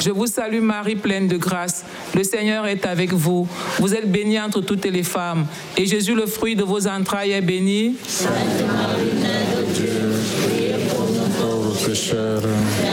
Je vous salue Marie, pleine de grâce. Le Seigneur est avec vous. Vous êtes bénie entre toutes les femmes. Et Jésus, le fruit de vos entrailles, est béni. Sainte Marie, Mère de Dieu, priez pour nous pauvres pécheurs,